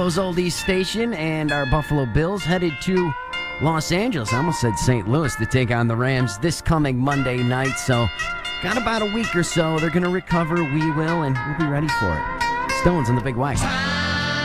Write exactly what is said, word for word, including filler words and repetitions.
Joe's Oldies Station, and our Buffalo Bills headed to Los Angeles. I almost said Saint Louis to take on the Rams this coming Monday night. So, got about a week or so. They're going to recover. We will, and we'll be ready for it. Stones on the Big White.